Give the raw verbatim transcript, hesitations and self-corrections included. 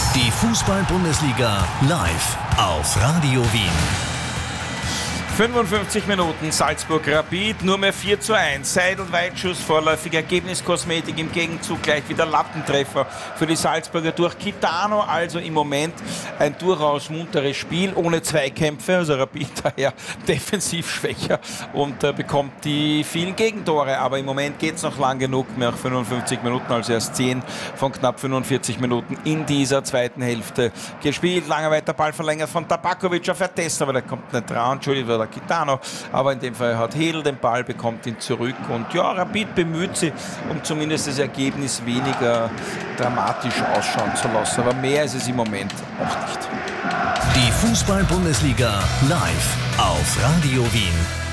Die Fußball-Bundesliga live auf Radio Wien. fünfundfünfzig Minuten Salzburg Rapid, nur mehr vier zu eins. Seidel-Weitschuss, vorläufig Ergebniskosmetik, im Gegenzug gleich wieder Lattentreffer für die Salzburger durch Kitano. Also im Moment ein durchaus munteres Spiel, ohne Zweikämpfe. Also Rapid daher defensiv schwächer und äh, bekommt die vielen Gegentore. Aber im Moment geht es noch lang genug, nach fünfundfünfzig Minuten, also erst zehn von knapp fünfundvierzig Minuten in dieser zweiten Hälfte gespielt. Langer weiter Ball verlängert von Tabakovic auf Ertess, aber der kommt nicht dran. Entschuldigung, der Kitano, aber in dem Fall hat Hedl den Ball, bekommt ihn zurück und ja, Rapid bemüht sich, um zumindest das Ergebnis weniger dramatisch ausschauen zu lassen, aber mehr ist es im Moment auch nicht. Die Fußball-Bundesliga live auf Radio Wien.